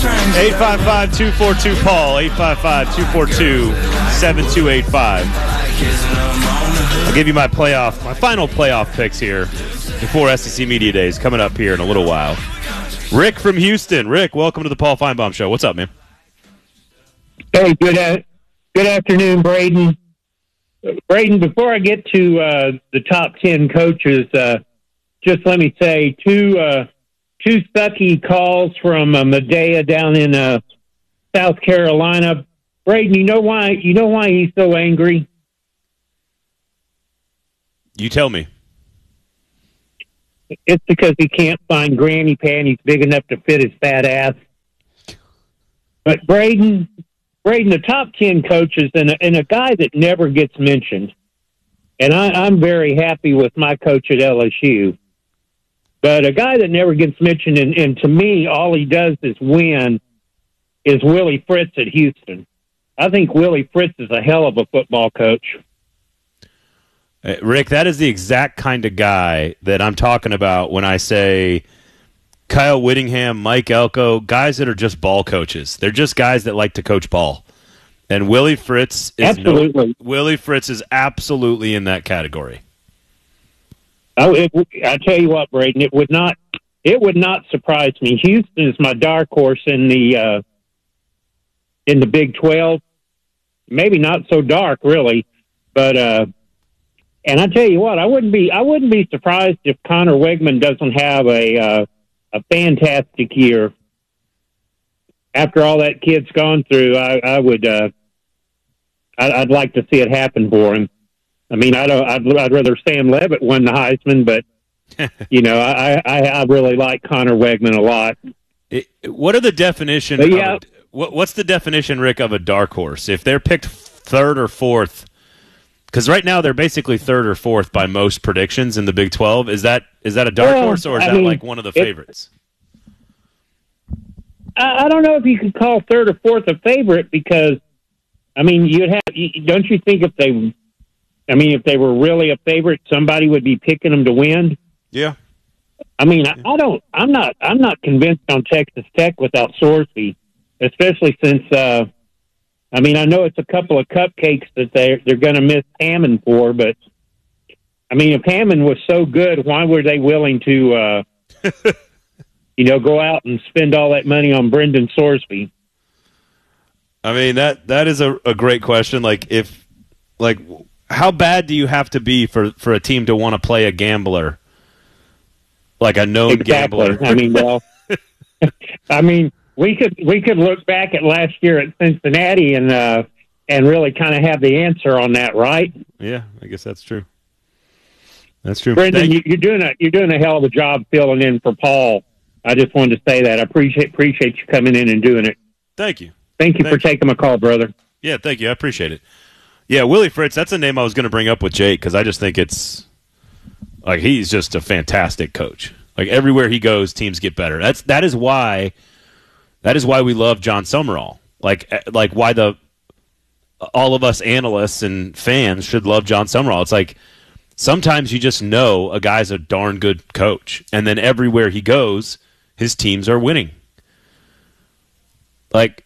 855-242-PAUL, 855-242-7285. I'll give you my final playoff picks here before SEC Media Days coming up here in a little while. Rick from Houston. Rick, welcome to the Paul Feinbaum Show. What's up, man? Hey, good afternoon, Braden. Braden, before I get to the top 10 coaches, just let me say two sucky calls from Medea down in South Carolina. Braden, you know why he's so angry? You tell me. It's because he can't find granny panties big enough to fit his fat ass. But Braden, the top 10 coaches and a guy that never gets mentioned, and I'm very happy with my coach at LSU, but a guy that never gets mentioned, and to me, all he does is win, is Willie Fritz at Houston. I think Willie Fritz is a hell of a football coach. Rick, that is the exact kind of guy that I'm talking about when I say Kyle Whittingham, Mike Elko, guys that are just ball coaches. They're just guys that like to coach ball. And Willie Fritz is absolutely in that category. I tell you what, Braden, it would not surprise me. Houston is my dark horse in the Big 12. Maybe not so dark, really, but and I tell you what, I wouldn't be surprised if Connor Wegman doesn't have a fantastic year. After all that kid's gone through, I'd like to see it happen for him. I mean, I'd rather Sam Levitt win the Heisman, but you know, I really like Connor Wegman a lot. What are the definition? Yeah. What's the definition, Rick, of a dark horse? If they're picked third or fourth, because right now they're basically third or fourth by most predictions in the Big 12. Is that a dark horse, or is that like one of the favorites? I don't know if you could call third or fourth a favorite, because I mean, don't you think if they were really a favorite, somebody would be picking them to win? Yeah. I mean, I'm not convinced on Texas Tech without Sorsby, especially since I mean, I know it's a couple of cupcakes that they're going to miss Hammond for, but I mean, if Hammond was so good, why were they willing to go out and spend all that money on Brendan Sorsby? I mean, that is a great question. How bad do you have to be for a team to want to play a gambler, like a known gambler? I mean, well, I mean, we could look back at last year at Cincinnati and really kind of have the answer on that, right? Yeah, I guess that's true. That's true. Brendan, you're doing a hell of a job filling in for Paul. I just wanted to say that. I appreciate you coming in and doing it. Thank you. Thank you for taking my call, brother. Yeah, thank you. I appreciate it. Yeah, Willie Fritz, that's a name I was going to bring up with Jake, because I just think it's like he's just a fantastic coach. Like everywhere he goes, teams get better. That is why we love John Summerall. Like why all of us analysts and fans should love John Summerall. It's like sometimes you just know a guy's a darn good coach, and then everywhere he goes, his teams are winning. Like,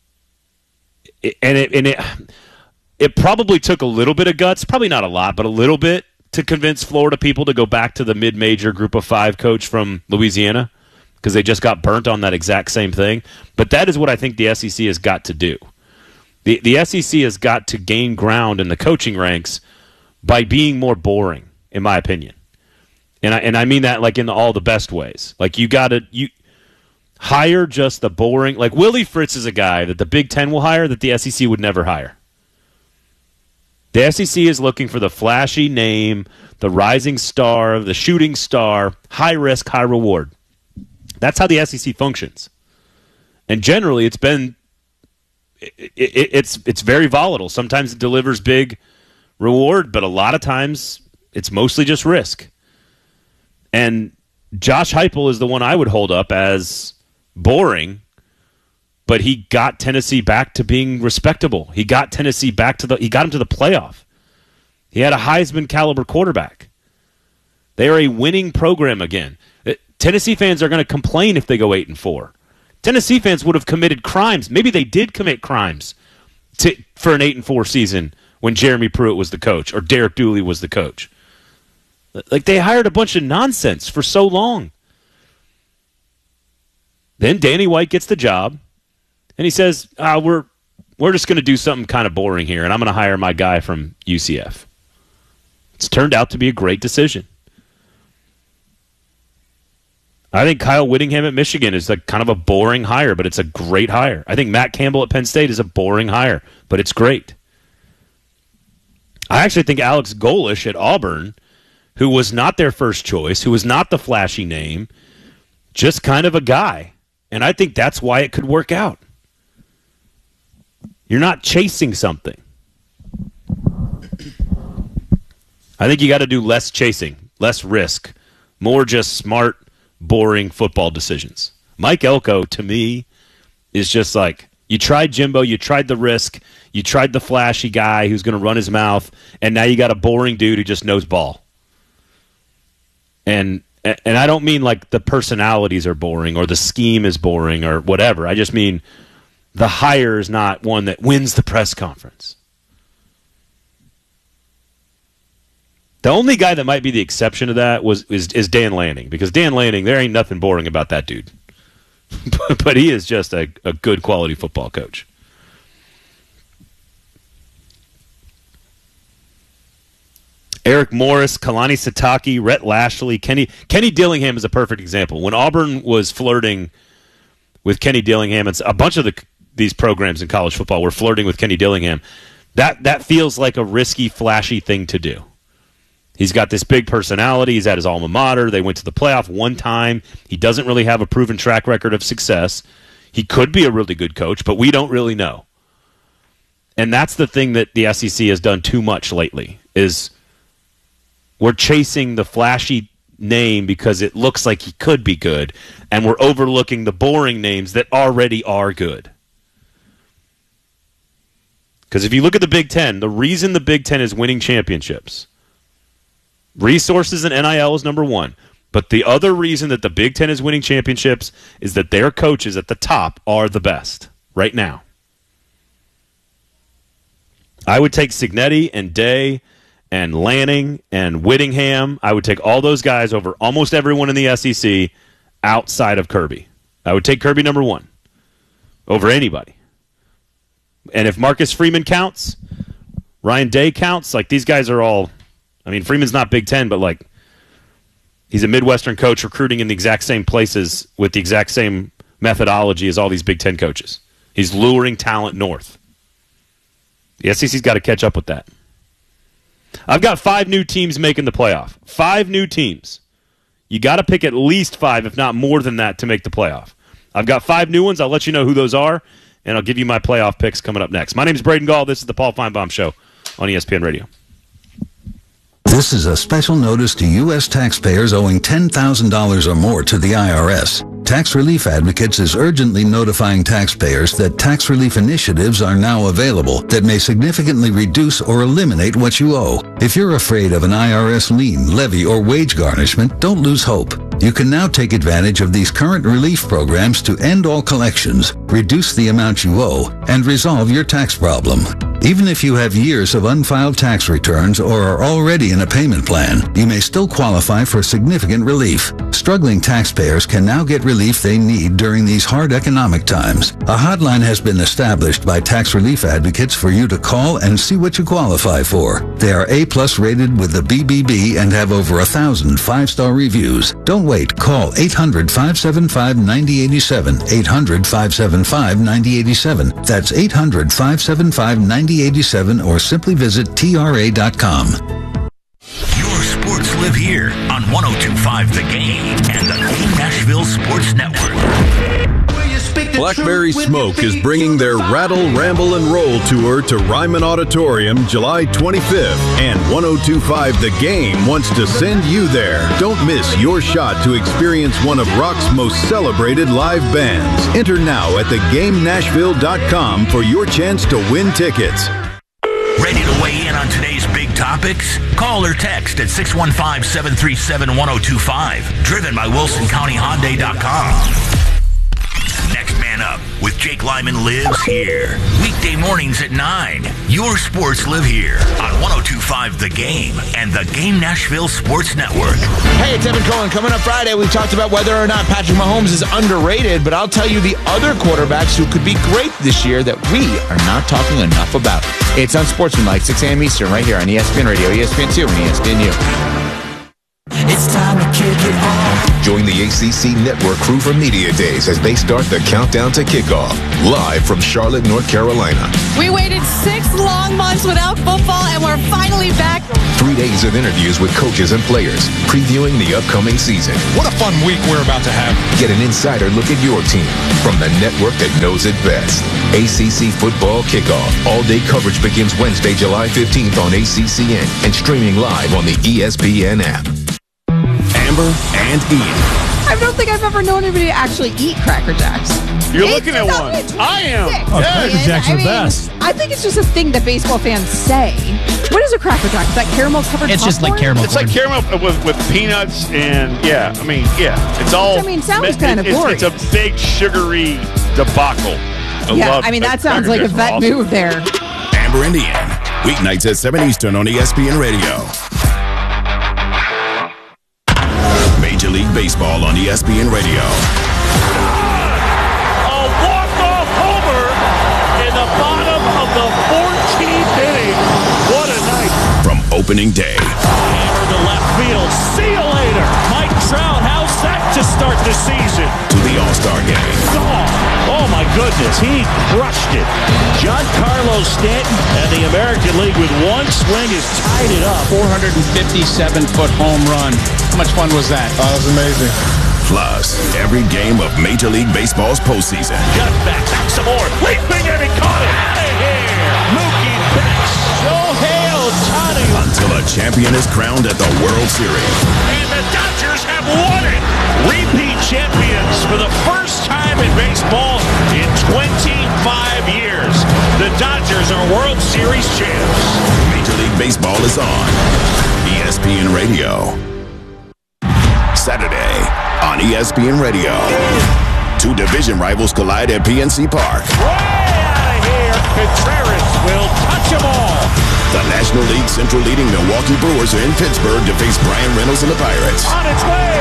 it probably took a little bit of guts, probably not a lot, but a little bit, to convince Florida people to go back to the mid-major group of 5 coach from Louisiana, because they just got burnt on that exact same thing. But that is what I think the SEC has got to do. The SEC has got to gain ground in the coaching ranks by being more boring, in my opinion. And I mean that like in all the best ways. Like you hire just the boring. Like Willie Fritz is a guy that the Big Ten will hire that the SEC would never hire. The SEC is looking for the flashy name, the rising star, the shooting star, high risk, high reward. That's how the SEC functions. And generally it's very volatile. Sometimes it delivers big reward, but a lot of times it's mostly just risk. And Josh Heupel is the one I would hold up as boring, but he got Tennessee back to being respectable. He got Tennessee he got him to the playoff. He had a Heisman caliber quarterback. They are a winning program again. Tennessee fans are going to complain if they go 8-4. Tennessee fans would have committed crimes. Maybe they did commit crimes for an 8-4 season when Jeremy Pruitt was the coach or Derek Dooley was the coach. Like, they hired a bunch of nonsense for so long. Then Danny White gets the job, and he says, we're just going to do something kind of boring here, and I'm going to hire my guy from UCF. It's turned out to be a great decision. I think Kyle Whittingham at Michigan is kind of a boring hire, but it's a great hire. I think Matt Campbell at Penn State is a boring hire, but it's great. I actually think Alex Golesh at Auburn, who was not their first choice, who was not the flashy name, just kind of a guy. And I think that's why it could work out. You're not chasing something. I think you got to do less chasing, less risk, more just smart, boring football decisions. Mike Elko, to me, is just like, you tried Jimbo, you tried the risk, you tried the flashy guy who's going to run his mouth, and now you got a boring dude who just knows ball. And I don't mean like the personalities are boring or the scheme is boring or whatever. I just mean the hire is not one that wins the press conference. The only guy that might be the exception to that is Dan Lanning, because Dan Lanning, there ain't nothing boring about that dude. But he is just a good quality football coach. Eric Morris, Kalani Sitake, Rhett Lashley, Kenny Dillingham is a perfect example. When Auburn was flirting with Kenny Dillingham, and a bunch of these programs in college football were flirting with Kenny Dillingham, that feels like a risky, flashy thing to do. He's got this big personality. He's at his alma mater. They went to the playoff one time. He doesn't really have a proven track record of success. He could be a really good coach, but we don't really know. And that's the thing that the SEC has done too much lately, is we're chasing the flashy name because it looks like he could be good, and we're overlooking the boring names that already are good. Because if you look at the Big Ten, the reason the Big Ten is winning championships, resources and NIL is number one. But the other reason that the Big Ten is winning championships is that their coaches at the top are the best right now. I would take Cignetti and Day and Lanning and Whittingham. I would take all those guys over almost everyone in the SEC outside of Kirby. I would take Kirby number one over anybody. And if Marcus Freeman counts, Ryan Day counts, like these guys are all, I mean, Freeman's not Big Ten, but like he's a Midwestern coach recruiting in the exact same places with the exact same methodology as all these Big Ten coaches. He's luring talent north. The SEC's got to catch up with that. I've got 5 new teams making the playoff. 5 new teams. You got to pick at least 5, if not more than that, to make the playoff. I've got 5 new ones. I'll let you know who those are, and I'll give you my playoff picks coming up next. My name is Braden Gall. This is the Paul Feinbaum Show on ESPN Radio. This is a special notice to U.S. taxpayers owing $10,000 or more to the IRS. Tax Relief Advocates is urgently notifying taxpayers that tax relief initiatives are now available that may significantly reduce or eliminate what you owe. If you're afraid of an IRS lien, levy, or wage garnishment, don't lose hope. You can now take advantage of these current relief programs to end all collections, reduce the amount you owe, and resolve your tax problem. Even if you have years of unfiled tax returns or are already in a payment plan, you may still qualify for significant relief. Struggling taxpayers can now get relief they need during these hard economic times. A hotline has been established by Tax Relief Advocates for you to call and see what you qualify for. They are A+ rated with the BBB and have over 1,000 5-star reviews. Don't wait. Call 800-575-9087. 800-575-9087. That's 800-575-9087, or simply visit tra.com. Your sports live here on 102.5 The Game and the Game Nashville Sports Network. Blackberry Smoke is bringing their Rattle, Ramble, and Roll tour to Ryman Auditorium July 25th, and 102.5 The Game wants to send you there. Don't miss your shot to experience one of rock's most celebrated live bands. Enter now at thegamenashville.com for your chance to win tickets. Ready to weigh in on today's big topics? Call or text at 615-737-1025. Driven by WilsonCountyHyundai.com. Next Man Up with Jake Lyman lives here. Weekday mornings at 9. Your sports live here on 102.5 The Game and the Game Nashville Sports Network. Hey, it's Evan Cohen. Coming up Friday, we talked about whether or not Patrick Mahomes is underrated, but I'll tell you the other quarterbacks who could be great this year that we are not talking enough about. It's Unsportsmanlike, 6 a.m. Eastern, right here on ESPN Radio, ESPN2, and ESPNU. It's time to kick it off. Join the ACC Network crew for Media Days as they start the countdown to kickoff. Live from Charlotte, North Carolina. We waited 6 long months without football, and we're finally back. 3 days of interviews with coaches and players, previewing the upcoming season. What a fun week we're about to have. Get an insider look at your team from the network that knows it best. ACC Football Kickoff. All-day coverage begins Wednesday, July 15th on ACCN and streaming live on the ESPN app. Amber and Ian. I don't think I've ever known anybody to actually eat Cracker Jacks. You're looking at one. I am. Cracker Jacks are the best. I think it's just a thing that baseball fans say. What is a Cracker Jack? Is that caramel covered? It's just like caramel. It's like caramel with peanuts and it's all. Sounds kind of glorious. It's a big sugary debacle. That sounds like a vet move there. Amber and Ian. Weeknights at 7 Eastern on ESPN Radio. Major League Baseball on ESPN Radio. A walk-off homer in the bottom of the 14th inning. What a night. From opening day. Hammer to left field. See you later. Mike Trout, how's that to start the season? To the All-Star game. Oh my goodness, he crushed it. Giancarlo Stanton and the American League with one swing has tied it up. 457-foot home run. How much fun was that? Oh, that was amazing. Plus, every game of Major League Baseball's postseason. Got back some more. Leaping and he caught it. Out of here. Mookie Betts. Shohei Ohtani. Until a champion is crowned at the World Series. And the Dodgers have won it. Repeat champions for the first time in baseball in 25 years. The Dodgers are World Series champs. Major League Baseball is on ESPN Radio. Saturday on ESPN Radio. 2 division rivals collide at PNC Park. Way out of here. Contreras will touch them all. The National League Central leading Milwaukee Brewers are in Pittsburgh to face Brian Reynolds and the Pirates. On its way.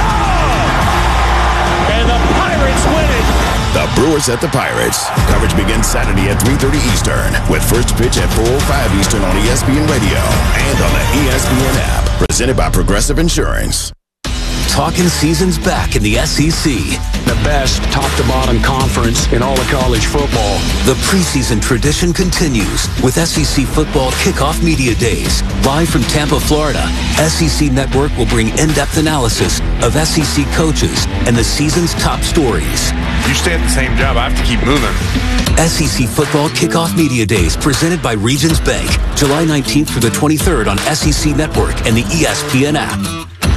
And the Pirates win it. The Brewers at the Pirates. Coverage begins Saturday at 3:30 Eastern with first pitch at 4:05 Eastern on ESPN Radio and on the ESPN app. Presented by Progressive Insurance. Talking season's back in the SEC. The best top-to-bottom conference in all of college football. The preseason tradition continues with SEC Football Kickoff Media Days. Live from Tampa, Florida, SEC Network will bring in-depth analysis of SEC coaches and the season's top stories. You stay at the same job, I have to keep moving. SEC Football Kickoff Media Days presented by Regions Bank. July 19th through the 23rd on SEC Network and the ESPN app.